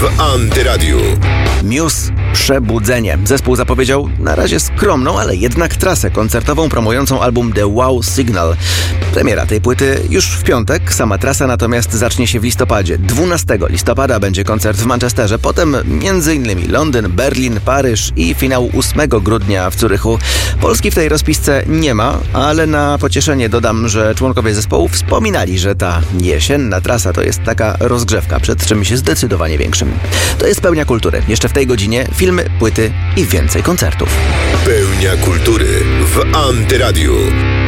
w Antyradiu. Muse Przebudzenie. Zespół zapowiedział na razie skromną, ale jednak trasę koncertową promującą album The Wow Signal. Premiera tej płyty już w piątek, sama trasa natomiast zacznie się w listopadzie. 12 listopada będzie koncert w Manchesterze, potem m.in. Londyn, Berlin, Paryż i finał 8 grudnia w Zurychu. Polski w tej rozpisce nie ma, ale na pocieszenie dodam, że członkowie zespołu wspominali, że ta jesienna trasa to jest taka rozgrzewka przed czymś zdecydowanie większym. To jest Pełnia Kultury. Jeszcze w tej godzinie filmy, płyty i więcej koncertów. Pełnia Kultury w Antyradiu.